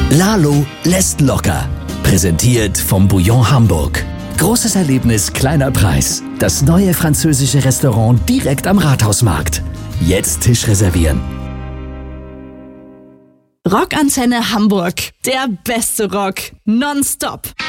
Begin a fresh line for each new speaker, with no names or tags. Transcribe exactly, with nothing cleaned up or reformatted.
Lalo lässt locker. Präsentiert vom Bouillon Hamburg. Großes Erlebnis, kleiner Preis. Das neue französische Restaurant direkt am Rathausmarkt. Jetzt Tisch reservieren.
Rockantenne Hamburg. Der beste Rock. Nonstop.